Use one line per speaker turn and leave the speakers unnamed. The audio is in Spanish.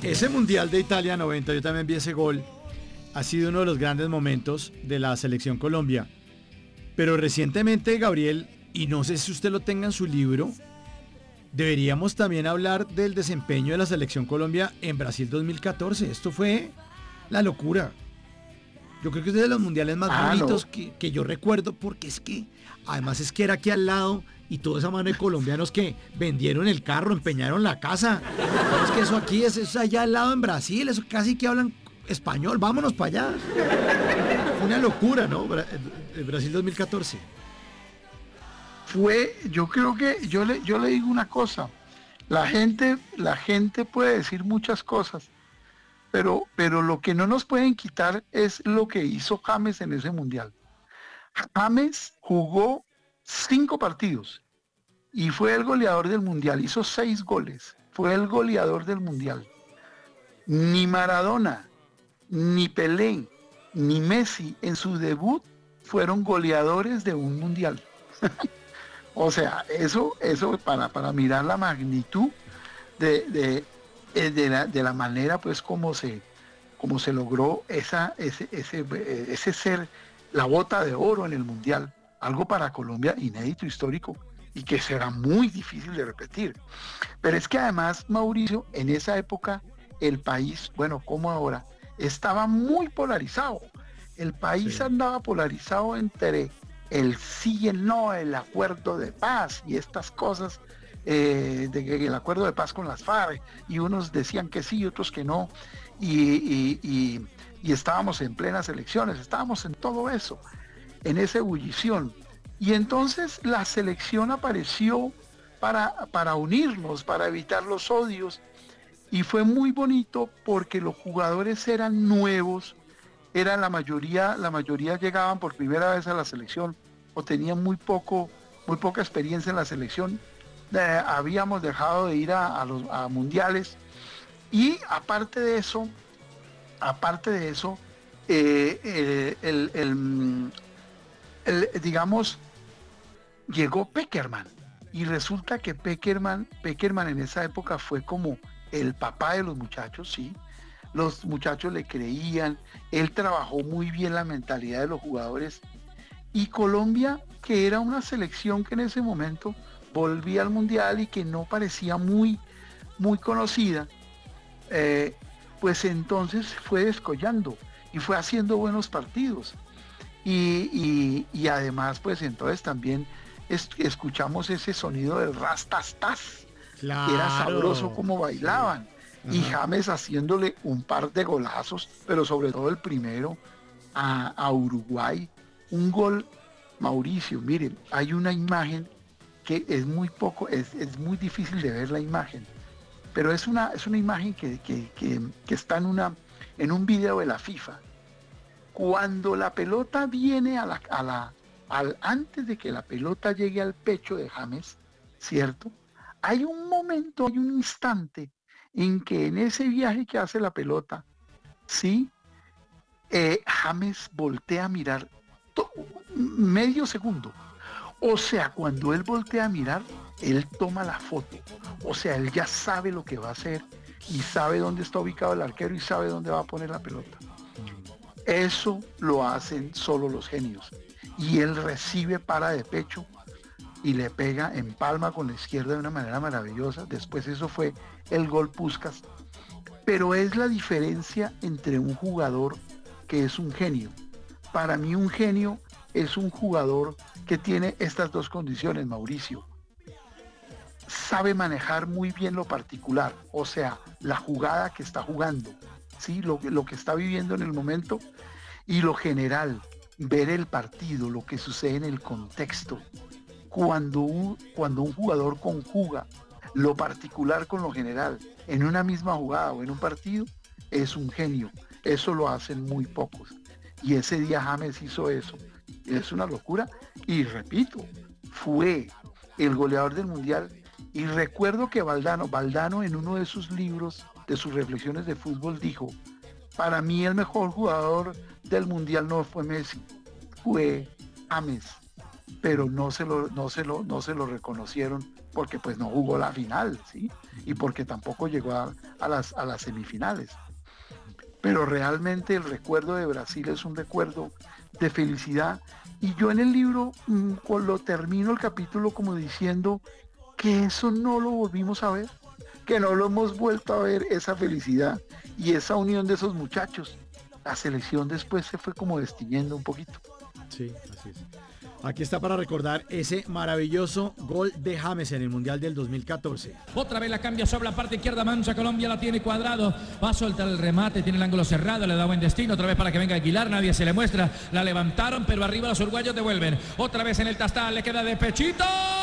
Ese Mundial de Italia 90, yo también vi ese gol, ha sido uno de los grandes momentos de la selección Colombia. Pero recientemente, Gabriel, y no sé si usted lo tenga en su libro, deberíamos también hablar del desempeño de la selección Colombia en Brasil 2014. Esto fue la locura. Yo creo que es de los mundiales más bonitos
No.
que yo recuerdo, porque es que, además es que era aquí al lado y toda esa mano de colombianos que vendieron el carro, empeñaron la casa. Es que eso aquí es allá al lado en Brasil, eso casi que hablan español, vámonos para allá. Fue una locura, ¿no? Brasil 2014.
Yo creo que yo le digo una cosa, la gente puede decir muchas cosas, pero lo que no nos pueden quitar es lo que hizo James en ese mundial. James jugó 5 partidos y fue el goleador del mundial, hizo 6 goles, fue el goleador del mundial. Ni Maradona, ni Pelé, ni Messi en su debut fueron goleadores de un mundial. O sea, eso para mirar la magnitud de la manera pues como se logró ese ser la bota de oro en el mundial, algo para Colombia inédito, histórico y que será muy difícil de repetir. Pero es que además, Mauricio, en esa época el país, bueno, como ahora, estaba muy polarizado. El país andaba polarizado entre el sí y el no, el acuerdo de paz y estas cosas, el acuerdo de paz con las FARC, y unos decían que sí, otros que no, y estábamos en plenas elecciones, estábamos en todo eso, en esa ebullición. Y entonces la selección apareció para unirnos, para evitar los odios, y fue muy bonito porque los jugadores eran nuevos, eran la mayoría llegaban por primera vez a la selección o tenían muy poca experiencia en la selección. Habíamos dejado de ir a mundiales y aparte de eso, digamos, llegó Pekerman y resulta que Pekerman en esa época fue como el papá de los muchachos, sí. Los muchachos le creían, él trabajó muy bien la mentalidad de los jugadores y Colombia, que era una selección que en ese momento volvía al mundial y que no parecía muy conocida, pues entonces fue descollando y fue haciendo buenos partidos y además pues entonces también escuchamos ese sonido del rastastas,
Claro.
que era sabroso como bailaban.
Sí.
Y James haciéndole un par de golazos, pero sobre todo el primero a Uruguay, un gol. Mauricio, miren, hay una imagen que es muy difícil de ver la imagen, pero es una imagen que está en un video de la FIFA. Cuando la pelota viene antes de que la pelota llegue al pecho de James, ¿cierto? Hay un momento, hay un instante en que en ese viaje que hace la pelota, ¿sí? James voltea a mirar medio segundo. O sea, cuando él voltea a mirar, él toma la foto. O sea, él ya sabe lo que va a hacer y sabe dónde está ubicado el arquero y sabe dónde va a poner la pelota. Eso lo hacen solo los genios. Y él recibe, para de pecho y le pega en palma con la izquierda de una manera maravillosa. Después eso fue el gol Puskás. Pero es la diferencia entre un jugador que es un genio. Para mí un genio es un jugador que tiene estas dos condiciones, Mauricio. Sabe manejar muy bien lo particular, o sea, la jugada que está jugando, ¿sí? Lo que está viviendo en el momento, y lo general, ver el partido, lo que sucede en el contexto. Cuando un jugador conjuga lo particular con lo general en una misma jugada o en un partido, es un genio. Eso lo hacen muy pocos. Y ese día James hizo eso. Es una locura. Y repito, fue el goleador del mundial. Y recuerdo que Valdano en uno de sus libros, de sus reflexiones de fútbol, dijo: para mí el mejor jugador del mundial no fue Messi, fue James. Pero no se lo reconocieron porque pues no jugó la final, ¿sí? Y porque tampoco llegó a las semifinales. Pero realmente el recuerdo de Brasil es un recuerdo de felicidad. Y yo en el libro lo termino el capítulo como diciendo que eso no lo volvimos a ver, que no lo hemos vuelto a ver, esa felicidad y esa unión de esos muchachos. La selección después se fue como destiñendo un poquito.
Sí, así es. Aquí está para recordar ese maravilloso gol de James en el Mundial del 2014.
Otra vez la cambia sobre la parte izquierda, Mancha, Colombia la tiene Cuadrado, va a soltar el remate, tiene el ángulo cerrado, le da buen destino, otra vez para que venga Aguilar, nadie se le muestra, la levantaron, pero arriba los uruguayos devuelven. Otra vez en el Tastal, le queda de pechito.